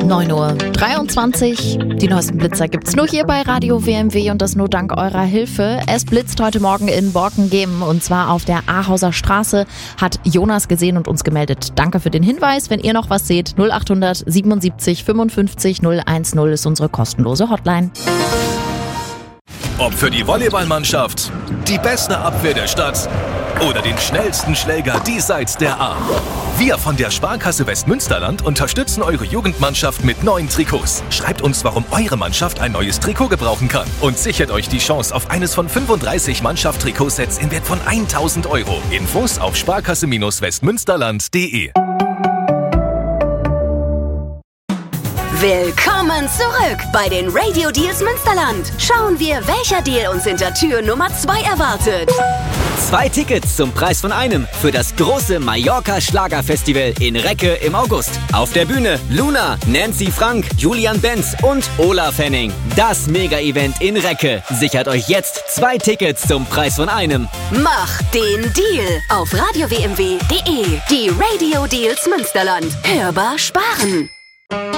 9:23 Uhr. Die neuesten Blitzer gibt's nur hier bei Radio WMW und das nur dank eurer Hilfe. Es blitzt heute Morgen in Borken-Gemen und zwar auf der Ahauser Straße. Hat Jonas gesehen und uns gemeldet. Danke für den Hinweis. Wenn ihr noch was seht, 0800 77 55 010 ist unsere kostenlose Hotline. Ob für die Volleyballmannschaft, die beste Abwehr der Stadt oder den schnellsten Schläger diesseits der A. Wir von der Sparkasse Westmünsterland unterstützen eure Jugendmannschaft mit neuen Trikots. Schreibt uns, warum eure Mannschaft ein neues Trikot gebrauchen kann und sichert euch die Chance auf eines von 35 Mannschaft-Trikotsets im Wert von 1.000 €. Infos auf sparkasse-westmünsterland.de. Willkommen zurück bei den Radio Deals Münsterland. Schauen wir, welcher Deal uns hinter Tür Nummer 2 erwartet. 2 Tickets zum Preis von einem für das große Mallorca Schlagerfestival in Recke im August. Auf der Bühne Luna, Nancy Frank, Julian Benz und Olaf Henning. Das Mega-Event in Recke. Sichert euch jetzt 2 Tickets zum Preis von einem. Mach den Deal auf radiowmw.de. Die Radio Deals Münsterland. Hörbar sparen.